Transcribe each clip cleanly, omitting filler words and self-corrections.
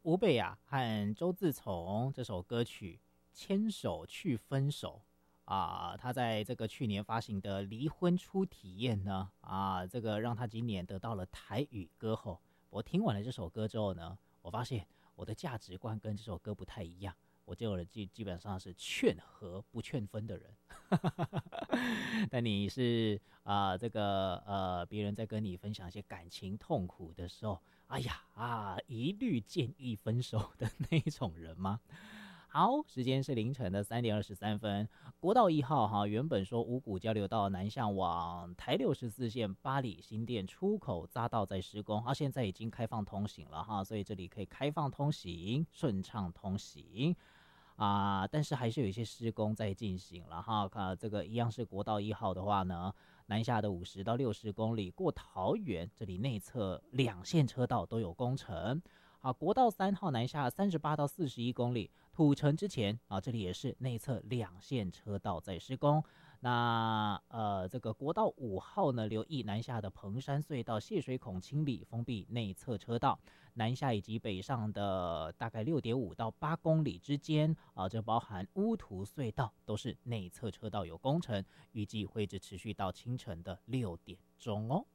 吴蓓雅和周自从这首歌曲《牵手去分手》他在这个去年发行的离婚初体验呢这个让他今年得到了台语歌后。我听完了这首歌之后呢，我发现我的价值观跟这首歌不太一样，我就基本上是劝和不劝分的人。但你是这个别人在跟你分享一些感情痛苦的时候，哎呀一律建议分手的那一种人吗？好，时间是凌晨的3:23。国道1号原本说五股交流道南向往台64线八里新店出口匝道在施工，现在已经开放通行了所以这里可以开放通行，顺畅通行但是还是有一些施工在进行了这个一样是国道1号的话呢，南下的50到60公里过桃园，这里内侧2线车道都有工程。国道3号南下38到41公里，土城之前这里也是内侧2线车道在施工。那这个国道5号呢，留意南下的彭山隧道泄水孔清理，封闭内侧车道。南下以及北上的大概6.5到8公里之间这包含乌涂隧道都是内侧车道有工程，预计会一直持续到清晨的6点钟哦。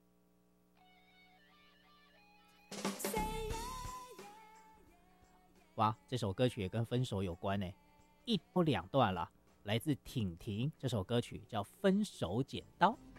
哇，这首歌曲也跟分手有关呢，一波两段了。来自婷婷，这首歌曲叫《分手剪刀》。